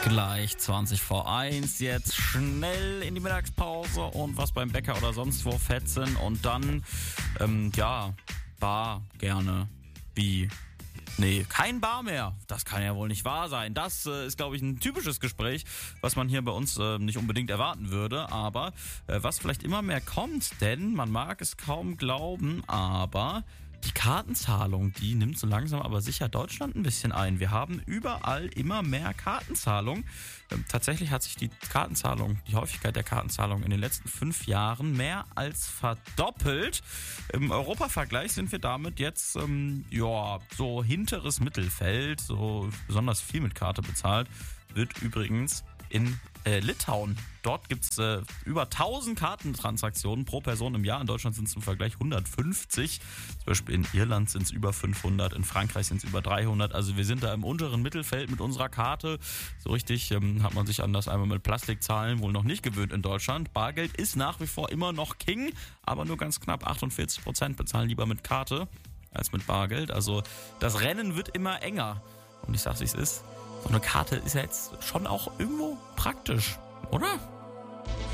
Gleich 20 vor 1, jetzt schnell in die Mittagspause und was beim Bäcker oder sonst wo fetzen und dann, Bar gerne. Wie? Nee, kein Bar mehr. Das kann ja wohl nicht wahr sein. Das ist, glaube ich, ein typisches Gespräch, was man hier bei uns nicht unbedingt erwarten würde, aber was vielleicht immer mehr kommt, denn man mag es kaum glauben, aber die Kartenzahlung, die nimmt so langsam aber sicher Deutschland ein bisschen ein. Wir haben überall immer mehr Kartenzahlung. Tatsächlich hat sich die Häufigkeit der Kartenzahlung in den letzten 5 Jahren mehr als verdoppelt. Im Europavergleich sind wir damit jetzt so hinteres Mittelfeld, so besonders viel mit Karte bezahlt, wird übrigens in Litauen. Dort gibt's über 1000 Kartentransaktionen pro Person im Jahr. In Deutschland sind es im Vergleich 150. Zum Beispiel in Irland sind es über 500, in Frankreich sind es über 300. Also wir sind da im unteren Mittelfeld mit unserer Karte. So richtig hat man sich an das einmal mit Plastikzahlen wohl noch nicht gewöhnt in Deutschland. Bargeld ist nach wie vor immer noch King, aber nur ganz knapp 48% bezahlen lieber mit Karte als mit Bargeld. Also das Rennen wird immer enger. Und ich sag's, wie es ist. So eine Karte ist ja jetzt schon auch irgendwo praktisch, oder?